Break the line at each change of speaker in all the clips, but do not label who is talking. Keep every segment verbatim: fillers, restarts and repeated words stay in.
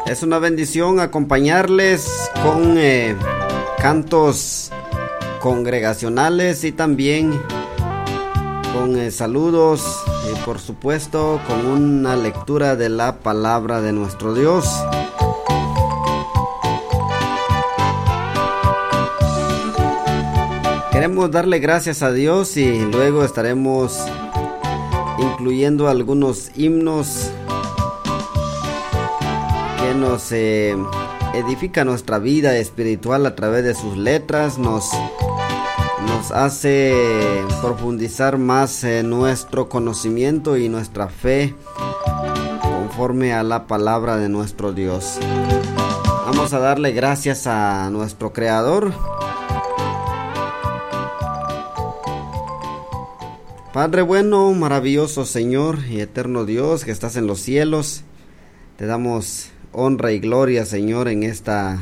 Es una bendición acompañarles con eh, cantos congregacionales y también con eh, saludos y por supuesto con una lectura de la palabra de nuestro Dios. Queremos darle gracias a Dios y luego estaremos incluyendo algunos himnos que nos eh, edifica nuestra vida espiritual a través de sus letras, nos, nos hace profundizar más eh, nuestro conocimiento y nuestra fe conforme a la palabra de nuestro Dios. Vamos a darle gracias a nuestro Creador. Padre bueno, maravilloso Señor y eterno Dios que estás en los cielos, te damos honra y gloria, Señor, en esta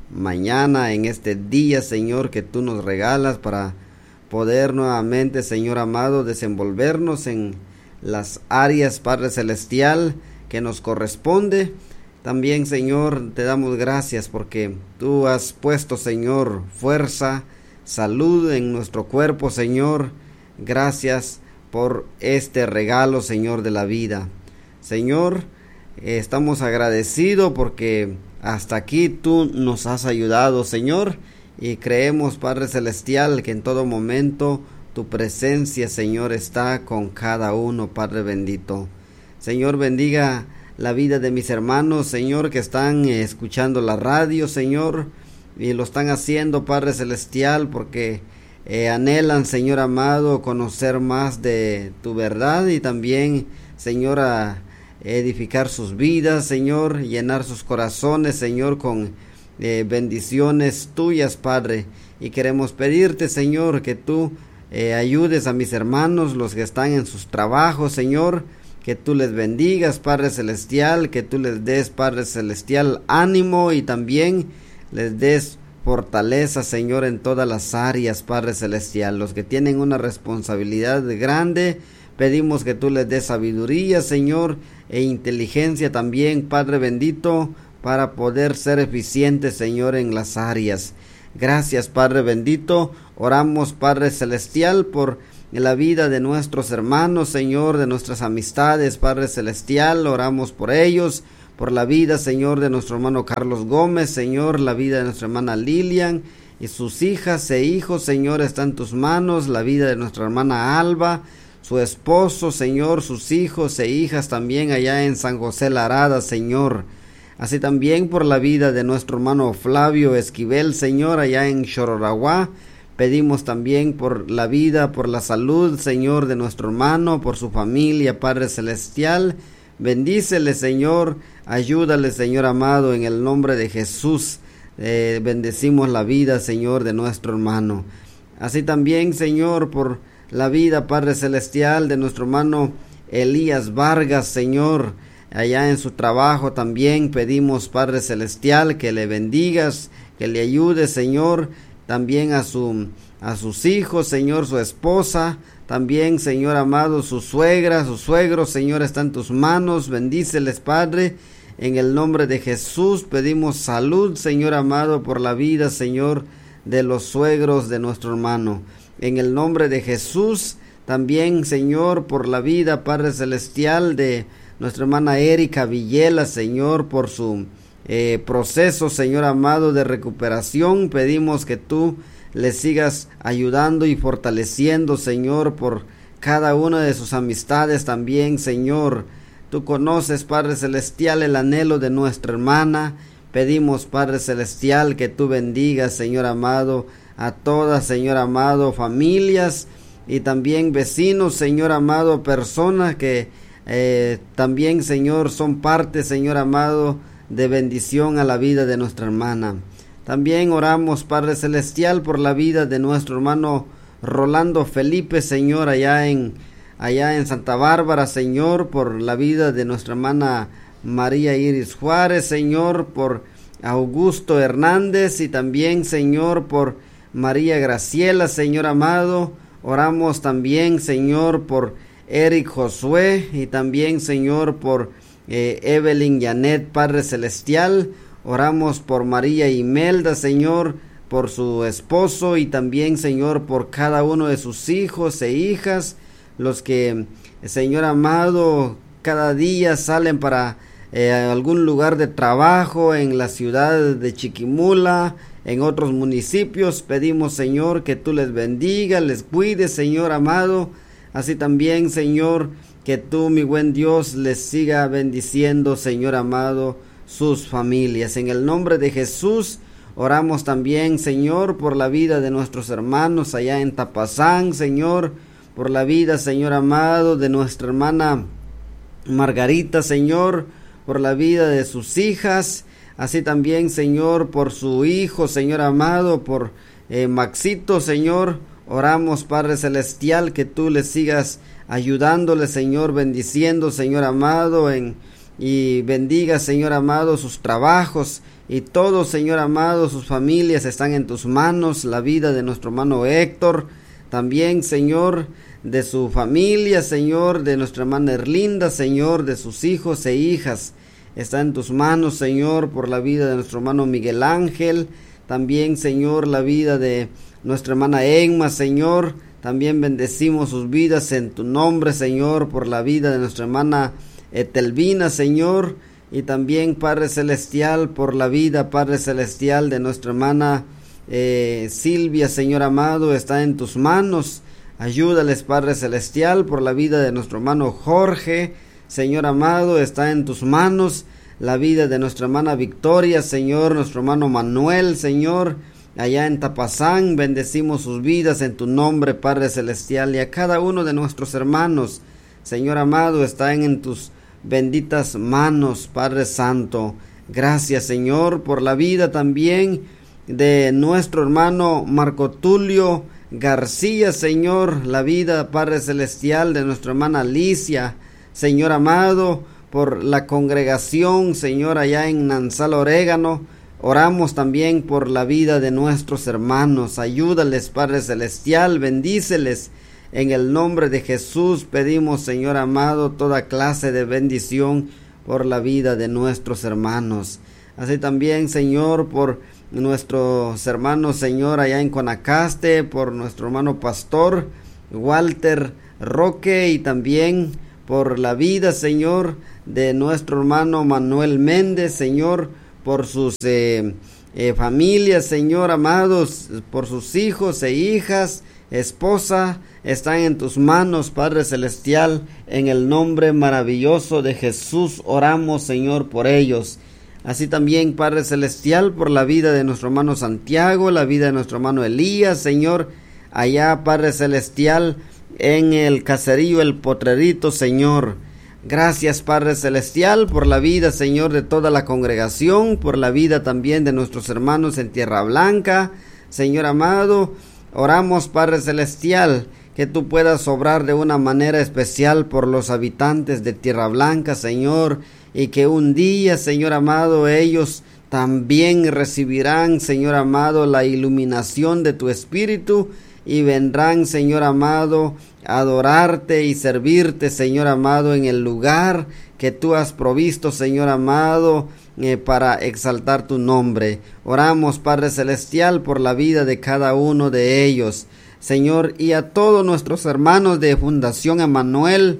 mañana, en este día, Señor, que tú nos regalas para poder nuevamente, Señor amado, desenvolvernos en las áreas, Padre Celestial, que nos corresponde. También, Señor, te damos gracias porque tú has puesto, Señor, fuerza, salud en nuestro cuerpo, Señor. Gracias por este regalo, Señor, de la vida. Señor, estamos agradecidos porque hasta aquí tú nos has ayudado, Señor, y creemos, Padre Celestial, que en todo momento tu presencia, Señor, está con cada uno, Padre bendito. Señor, bendiga la vida de mis hermanos, Señor, que están escuchando la radio, Señor, y lo están haciendo, Padre Celestial, porque eh, anhelan, Señor amado, conocer más de tu verdad y también, Señor, a edificar sus vidas, Señor, llenar sus corazones, Señor, con eh, bendiciones tuyas, Padre. Y queremos pedirte, Señor, que tú eh, ayudes a mis hermanos, los que están en sus trabajos, Señor, que tú les bendigas, Padre Celestial, que tú les des, Padre Celestial, ánimo y también les des fortaleza, Señor, en todas las áreas, Padre Celestial. Los que tienen una responsabilidad grande, pedimos que tú les des sabiduría, Señor, e inteligencia también, Padre bendito, para poder ser eficientes, Señor, en las áreas. Gracias, Padre bendito. Oramos, Padre Celestial, por la vida de nuestros hermanos, Señor, de nuestras amistades, Padre Celestial. Oramos por ellos, por la vida, Señor, de nuestro hermano Carlos Gómez, Señor, la vida de nuestra hermana Lilian y sus hijas e hijos, Señor, está en tus manos. La vida de nuestra hermana Alba, su esposo, Señor, sus hijos e hijas también allá en San José La Arada, Señor. Así también por la vida de nuestro hermano Flavio Esquivel, Señor, allá en Chororaguá. Pedimos también por la vida, por la salud, Señor, de nuestro hermano, por su familia, Padre Celestial. Bendícele, Señor, ayúdale, Señor amado, en el nombre de Jesús. Eh, bendecimos la vida, Señor, de nuestro hermano. Así también, Señor, por la vida, Padre Celestial, de nuestro hermano Elías Vargas, Señor, allá en su trabajo también pedimos, Padre Celestial, que le bendigas, que le ayudes, Señor, también a su a sus hijos, Señor, su esposa, también, Señor amado, su suegra, su suegro, Señor, está en tus manos. Bendíceles, Padre, en el nombre de Jesús. Pedimos salud, Señor amado, por la vida, Señor, de los suegros de nuestro hermano. En el nombre de Jesús, también, Señor, por la vida, Padre Celestial, de nuestra hermana Erika Villela, Señor, por su eh, proceso, Señor amado, de recuperación. Pedimos que tú le sigas ayudando y fortaleciendo, Señor, por cada una de sus amistades también, Señor. Tú conoces, Padre Celestial, el anhelo de nuestra hermana. Pedimos, Padre Celestial, que tú bendigas, Señor amado, a todas, Señor amado, familias y también vecinos, Señor amado, personas que eh, también, Señor, son parte, Señor amado, de bendición a la vida de nuestra hermana. También oramos, Padre Celestial, por la vida de nuestro hermano Rolando Felipe, Señor, allá en, allá en Santa Bárbara, Señor, por la vida de nuestra hermana María Iris Juárez, Señor, por Augusto Hernández y también, Señor, por María Graciela, Señor amado. Oramos también, Señor, por Eric Josué y también, Señor, por eh, Evelyn Janet, Padre Celestial. Oramos por María Imelda, Señor, por su esposo y también, Señor, por cada uno de sus hijos e hijas, los que, Señor amado, cada día salen para eh, algún lugar de trabajo en la ciudad de Chiquimula, en otros municipios. Pedimos, Señor, que tú les bendiga, les cuides, Señor amado. Así también, Señor, que tú, mi buen Dios, les siga bendiciendo, Señor amado, sus familias. En el nombre de Jesús, oramos también, Señor, por la vida de nuestros hermanos allá en Tapazán, Señor, por la vida, Señor amado, de nuestra hermana Margarita, Señor, por la vida de sus hijas, así también, Señor, por su hijo, Señor amado, por eh, Maxito, Señor. Oramos, Padre Celestial, que tú les sigas ayudándole, Señor, bendiciendo, Señor amado, en y bendiga, Señor amado, sus trabajos y todo, Señor amado, sus familias están en tus manos. La vida de nuestro hermano Héctor, también, Señor, de su familia, Señor, de nuestra hermana Erlinda, Señor, de sus hijos e hijas, está en tus manos, Señor, por la vida de nuestro hermano Miguel Ángel, también, Señor, la vida de nuestra hermana Emma, Señor, también bendecimos sus vidas en tu nombre, Señor, por la vida de nuestra hermana Etelvina, Señor, y también, Padre Celestial, por la vida, Padre Celestial, de nuestra hermana eh, Silvia, Señor amado, está en tus manos. Ayúdales, Padre Celestial, por la vida de nuestro hermano Jorge, Señor amado, está en tus manos. La vida de nuestra hermana Victoria, Señor, nuestro hermano Manuel, Señor, allá en Tapazán, bendecimos sus vidas en tu nombre, Padre Celestial, y a cada uno de nuestros hermanos, Señor amado, está en tus benditas manos, Padre Santo. Gracias, Señor, por la vida también de nuestro hermano Marco Tulio García, Señor, la vida, Padre Celestial, de nuestra hermana Alicia, Señor amado, por la congregación, Señor, allá en Nansal Orégano. Oramos también por la vida de nuestros hermanos. Ayúdales, Padre Celestial, bendíceles. En el nombre de Jesús pedimos, Señor amado, toda clase de bendición por la vida de nuestros hermanos. Así también, Señor, por nuestros hermanos, Señor, allá en Conacaste, por nuestro hermano pastor Walter Roque, y también por la vida, Señor, de nuestro hermano Manuel Méndez, Señor, por sus eh, eh, familias, Señor amados, por sus hijos e hijas, esposa, están en tus manos, Padre Celestial. En el nombre maravilloso de Jesús oramos, Señor, por ellos. Así también, Padre Celestial, por la vida de nuestro hermano Santiago, la vida de nuestro hermano Elías, Señor, allá, Padre Celestial, en el caserío El Potrerito, Señor. Gracias, Padre Celestial, por la vida, Señor, de toda la congregación, por la vida también de nuestros hermanos en Tierra Blanca, Señor amado. Oramos, Padre Celestial, que tú puedas obrar de una manera especial por los habitantes de Tierra Blanca, Señor, y que un día, Señor amado, ellos también recibirán, Señor amado, la iluminación de tu Espíritu y vendrán, Señor amado, a adorarte y servirte, Señor amado, en el lugar que tú has provisto, Señor amado, eh, para exaltar tu nombre. Oramos, Padre Celestial, por la vida de cada uno de ellos, Señor, y a todos nuestros hermanos de Fundación Emanuel,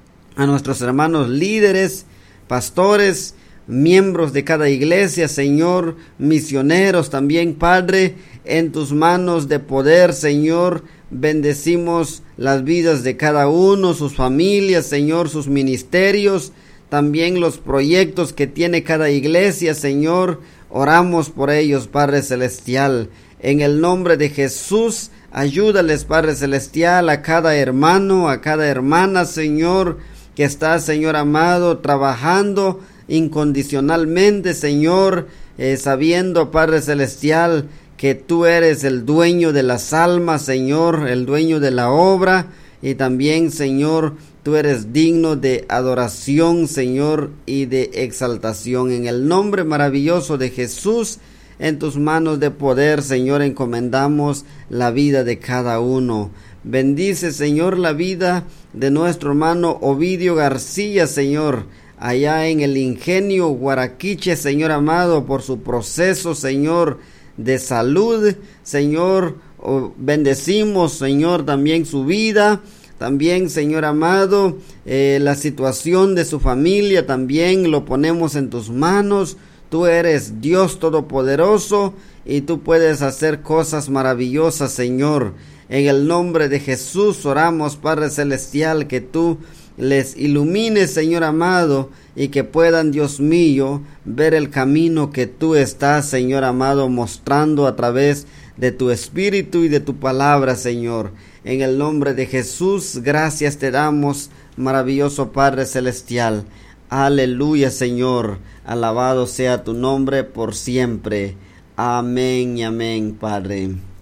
a nuestros hermanos líderes, pastores, miembros de cada iglesia, Señor, misioneros también, Padre, en tus manos de poder, Señor, bendecimos las vidas de cada uno, sus familias, Señor, sus ministerios, también los proyectos que tiene cada iglesia, Señor, oramos por ellos, Padre Celestial, en el nombre de Jesús. Ayúdales, Padre Celestial, a cada hermano, a cada hermana, Señor, que está, Señor amado, trabajando incondicionalmente, Señor, eh, sabiendo, Padre Celestial, que tú eres el dueño de las almas, Señor, el dueño de la obra, y también, Señor, tú eres digno de adoración, Señor, y de exaltación. En el nombre maravilloso de Jesús, en tus manos de poder, Señor, encomendamos la vida de cada uno. Bendice, Señor, la vida de nuestro hermano Ovidio García, Señor, allá en el Ingenio Guaraquiche, Señor amado, por su proceso, Señor, de salud. Señor, oh, bendecimos, Señor, también su vida. También, Señor amado, eh, la situación de su familia también lo ponemos en tus manos. Tú eres Dios Todopoderoso y tú puedes hacer cosas maravillosas, Señor. En el nombre de Jesús oramos, Padre Celestial, que tú les ilumines, Señor amado, y que puedan, Dios mío, ver el camino que tú estás, Señor amado, mostrando a través de tu Espíritu y de tu palabra, Señor. En el nombre de Jesús, gracias te damos, maravilloso Padre Celestial. Aleluya, Señor. Alabado sea tu nombre por siempre. Amén y amén, Padre.